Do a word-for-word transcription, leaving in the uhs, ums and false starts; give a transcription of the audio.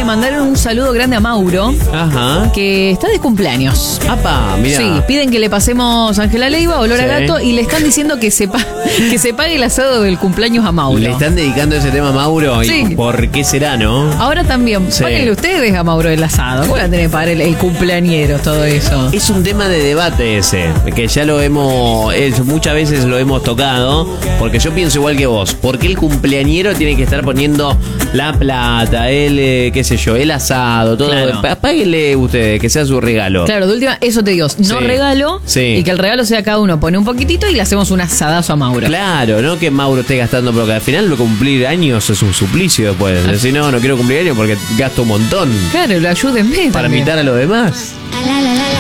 mandar un saludo grande a Mauro. Ajá. Que está de cumpleaños. Apa, mira. Sí, piden que le pasemos Ángela Leiva, olor Sí. a gato, y le están diciendo que se, pa- que se pague el asado del cumpleaños a Mauro. Le están dedicando ese tema a Mauro. ¿Y Sí. por qué será, no? Ahora también, Sí. páguenle ustedes a Mauro el asado. ¿Cómo van a tener que pagar el, el cumpleañero, todo eso? Es un tema de debate ese, que ya lo hemos, es, muchas veces lo hemos tocado, porque yo pienso igual que vos. ¿Por qué el cumpleañero tiene que estar poniendo la plata, el, eh, qué sé yo, el asado, todo? Claro. Pa- Páguenle ustedes, que sea su regalo. Claro, de última, eso te digo, no Sí. regalo, Sí. y que el regalo sea cada uno pone un poquitito y le hacemos un asadazo a Mauro. Claro, no que Mauro esté gastando, porque al final lo cumplir años es un suplicio después. Decir, no, no quiero cumplir años porque gasto un montón Claro, lo ayúdenme para también. imitar a los demás. La la